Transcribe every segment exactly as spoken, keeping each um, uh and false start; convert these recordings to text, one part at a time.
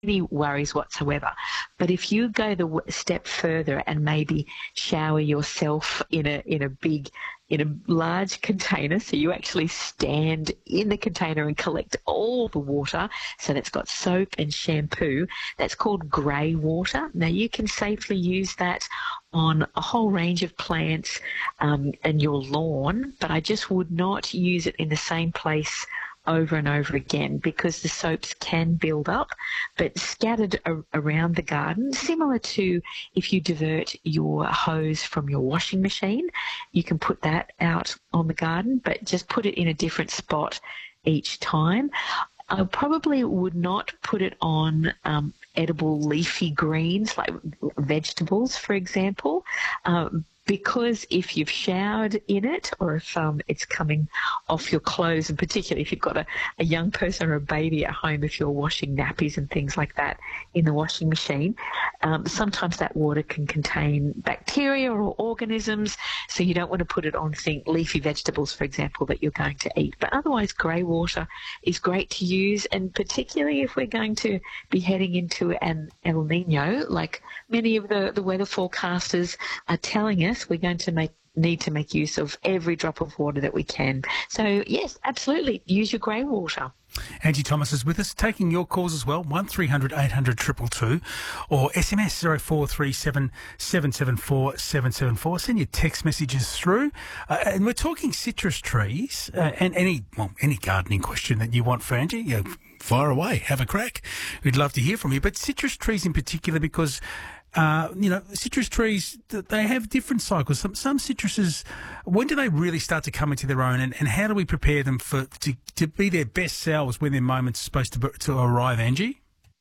any worries whatsoever. But if you go the w- step further and maybe shower yourself in a in a big in a large container, so you actually stand in the container and collect all the water, so that's got soap and shampoo, that's called grey water. Now you can safely use that on a whole range of plants um, in your lawn, but I just would not use it in the same place over and over again, because the soaps can build up, but scattered a- around the garden, similar to if you divert your hose from your washing machine, you can put that out on the garden, but just put it in a different spot each time. I probably would not put it on um, edible leafy greens like vegetables, for example, um, because if you've showered in it, or if um, it's coming off your clothes, and particularly if you've got a, a young person or a baby at home, if you're washing nappies and things like that in the washing machine, um, sometimes that water can contain bacteria or organisms, so you don't want to put it on think leafy vegetables, for example, that you're going to eat. But otherwise, grey water is great to use, and particularly if we're going to be heading into an El Nino, like many of the, the weather forecasters are telling us, we're going to make need to make use of every drop of water that we can. So, yes, absolutely, use your grey water. Angie Thomas is with us, taking your calls as well, one three hundred eight hundred two two two, or S M S zero four three seven seven seven four seven seven four. Send your text messages through. Uh, and we're talking citrus trees uh, and any well, any gardening question that you want for Angie, you know, fire away, have a crack. We'd love to hear from you. But citrus trees in particular, because Uh, you know, citrus trees, they have different cycles. Some, some citruses, when do they really start to come into their own, and, and how do we prepare them for to, to be their best selves when their moment's supposed to, to arrive, Angie?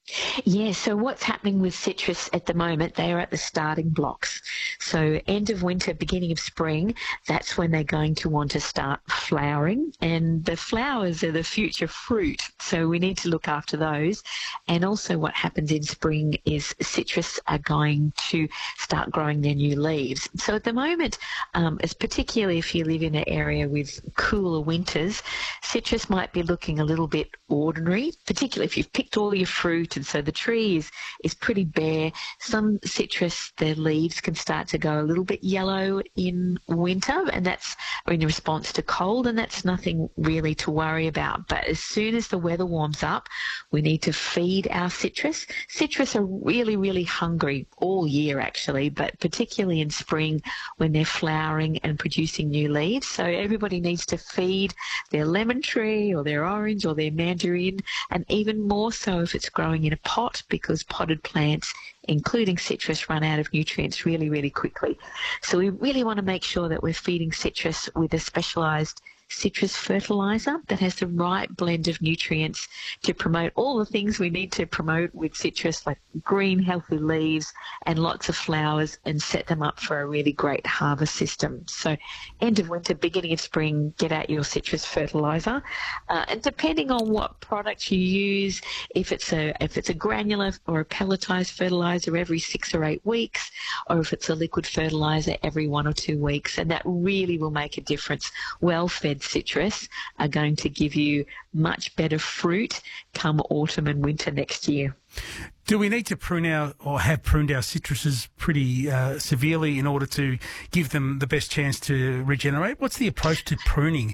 Yeah, so what's happening with citrus at the moment, they are at the starting blocks. So end of winter, beginning of spring, that's when they're going to want to start flowering. And the flowers are the future fruit, so we need to look after those. And also what happens in spring is citrus are going to start growing their new leaves. So at the moment, um, as particularly if you live in an area with cooler winters, citrus might be looking a little bit ordinary, particularly if you've picked all your fruit, and so the tree is, is pretty bare. Some citrus, their leaves can start to go a little bit yellow in winter, and that's in response to cold, and that's nothing really to worry about. But as soon as the weather warms up, we need to feed our citrus. Citrus are really, really hungry all year actually, but particularly in spring when they're flowering and producing new leaves. So everybody needs to feed their lemon tree or their orange or their mandarin, and even more so if it's growing in a pot, because potted plants, including citrus, run out of nutrients really, really quickly. So we really want to make sure that we're feeding citrus with a specialised citrus fertiliser that has the right blend of nutrients to promote all the things we need to promote with citrus, like green, healthy leaves and lots of flowers, and set them up for a really great harvest system. So end of winter, beginning of spring, get out your citrus fertiliser. Uh, and depending on what product you use, if it's a if it's a granular or a pelletized fertiliser every six or eight weeks, or if it's a liquid fertiliser every one or two weeks, and that really will make a difference. Well-fed citrus are going to give you much better fruit come autumn and winter next year. Do we need to prune our, or have pruned our citruses pretty uh, severely in order to give them the best chance to regenerate? What's the approach to pruning?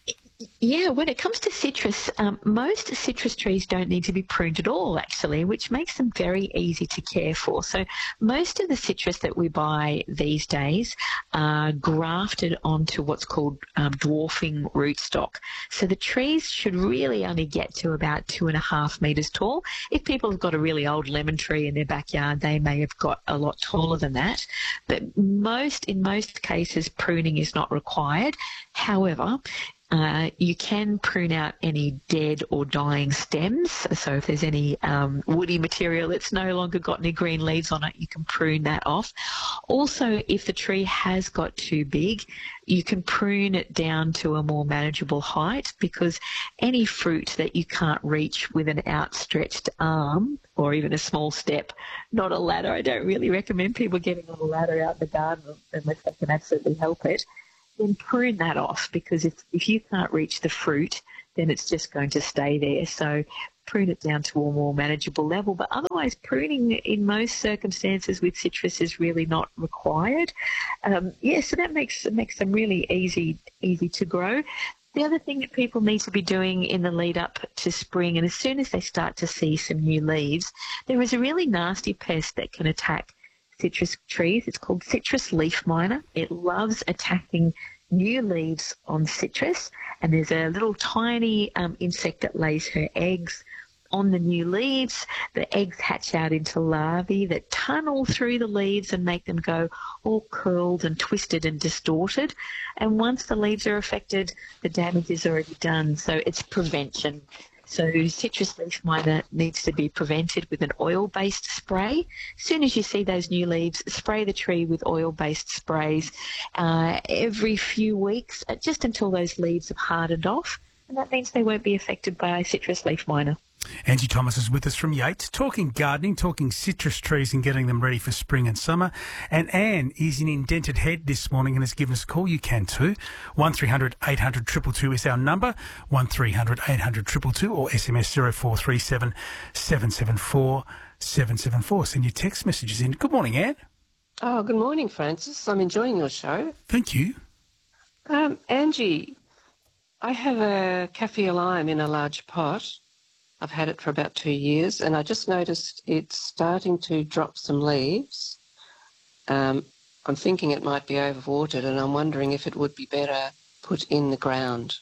Yeah, when it comes to citrus, um, most citrus trees don't need to be pruned at all, actually, which makes them very easy to care for. So most of the citrus that we buy these days are grafted onto what's called um, dwarfing rootstock. So the trees should really only get to about two and a half metres tall. If people have got a really old lemon tree in their backyard, they may have got a lot taller than that. But most, in most cases, pruning is not required. However, Uh, you can prune out any dead or dying stems. So if there's any um, woody material that's no longer got any green leaves on it, you can prune that off. Also, if the tree has got too big, you can prune it down to a more manageable height, because any fruit that you can't reach with an outstretched arm or even a small step, not a ladder. I don't really recommend people getting on a ladder out in the garden unless they can absolutely help it. Then prune that off, because if, if you can't reach the fruit, then it's just going to stay there. So prune it down to a more manageable level. But otherwise, pruning in most circumstances with citrus is really not required. Um, yeah, so that makes makes them really easy easy to grow. The other thing that people need to be doing in the lead up to spring, and as soon as they start to see some new leaves, there is a really nasty pest that can attack citrus trees. It's called citrus leaf miner. It loves attacking new leaves on citrus, and there's a little tiny um, insect that lays her eggs on the new leaves. The eggs hatch out into larvae that tunnel through the leaves and make them go all curled and twisted and distorted. And once the leaves are affected, the damage is already done. So it's prevention. So citrus leaf miner needs to be prevented with an oil-based spray. As soon as you see those new leaves, spray the tree with oil-based sprays uh, every few weeks, just until those leaves have hardened off. And that means they won't be affected by citrus leaf miner. Angie Thomas is with us from Yates, talking gardening, talking citrus trees and getting them ready for spring and summer. And Anne is in Indented Head this morning and has given us a call. You can too. one three hundred eight hundred two two two is our number, one three hundred eight hundred two two two, or S M S zero four three seven seven seven four seven seven four. Send your text messages in. Good morning, Anne. Oh, good morning, Francis. I'm enjoying your show. Thank you. Um, Angie, I have a kaffir lime in a large pot. I've had it for about two years, and I just noticed it's starting to drop some leaves. Um, I'm thinking it might be overwatered, and I'm wondering if it would be better put in the ground.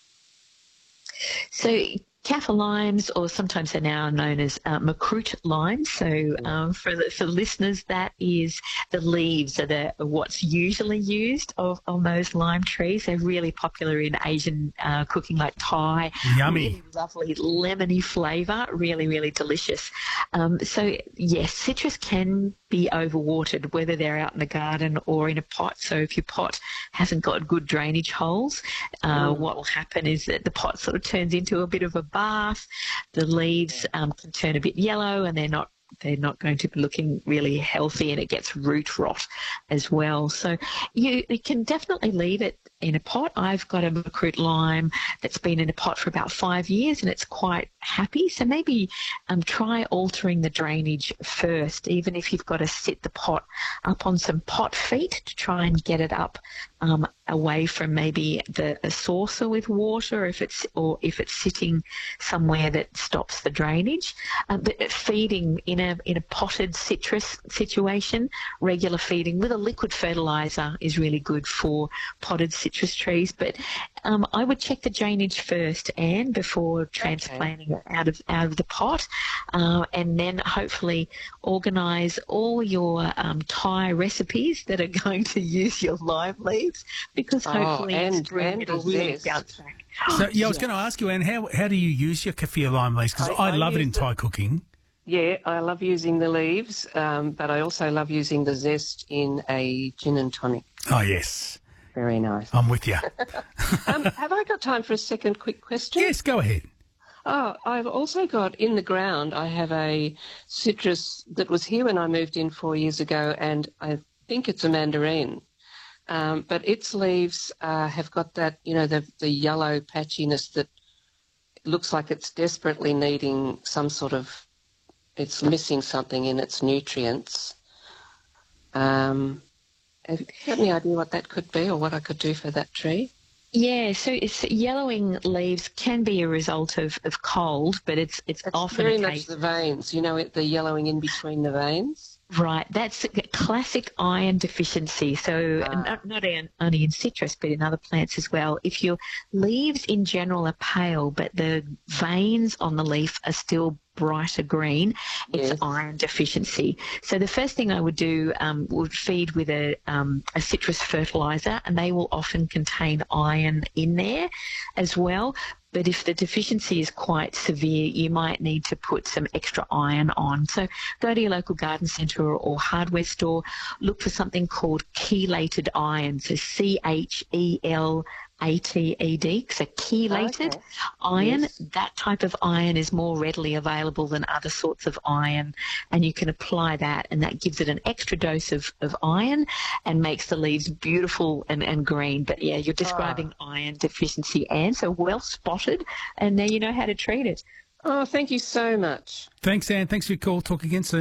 So kaffir limes, or sometimes they're now known as uh, macroot limes. So um, for the, for listeners, that is the leaves are the what's usually used of on those lime trees. They're really popular in Asian uh, cooking, like Thai. Yummy, really lovely lemony flavour. Really, really delicious. Um, so yes, citrus can be overwatered, whether they're out in the garden or in a pot. So if your pot hasn't got good drainage holes, uh, mm. what will happen is that the pot sort of turns into a bit of a bath. The leaves um, can turn a bit yellow, and they're not they're not going to be looking really healthy, and it gets root rot as well. So you, you can definitely leave it in a pot. I've got a macroot lime that's been in a pot for about five years and it's quite happy. So maybe um, try altering the drainage first, even if you've got to sit the pot up on some pot feet to try and get it up um, away from maybe the a saucer with water, if it's or if it's sitting somewhere that stops the drainage. Um, but feeding in a in a potted citrus situation, regular feeding with a liquid fertiliser is really good for potted citrus trees. But um, I would check the drainage first, Anne, before transplanting okay. it out of out of the pot, uh, and then hopefully organise all your um, Thai recipes that are going to use your lime leaves, because hopefully oh, and, in spring and it'll really bounce back. So yeah, I was yeah. going to ask you, Anne, how how do you use your kaffir lime leaves? Because I, I, I love I it in the, Thai cooking. Yeah, I love using the leaves, um, but I also love using the zest in a gin and tonic. Oh yes. Very nice. I'm with you. um, have I got time for a second quick question? Yes, go ahead. Oh, I've also got in the ground, I have a citrus that was here when I moved in four years ago, and I think it's a mandarin. Um, but its leaves uh, have got that, you know, the, the yellow patchiness that looks like it's desperately needing some sort of, it's missing something in its nutrients. Um Have you got any idea what that could be or what I could do for that tree? Yeah, so it's yellowing leaves can be a result of, of cold, but it's it's, it's often very a much case the veins, you know, it, the yellowing in between the veins. Right, that's a classic iron deficiency. So Ah. not, not in, only in citrus, but in other plants as well. If your leaves in general are pale, but the veins on the leaf are still brighter green, it's Yes. iron deficiency. So the first thing I would do um, would feed with a, um, a citrus fertiliser, and they will often contain iron in there as well. But if the deficiency is quite severe, you might need to put some extra iron on. So go to your local garden centre or, or hardware store, look for something called chelated iron, so C H E L A T E D, so chelated Okay. iron. Yes. That type of iron is more readily available than other sorts of iron, and you can apply that, and that gives it an extra dose of, of iron and makes the leaves beautiful and, and green. But yeah, you're describing iron deficiency, Anne, so well spotted, and now you know how to treat it. Oh, thank you so much. Thanks, Anne. Thanks for your call. Talk again soon.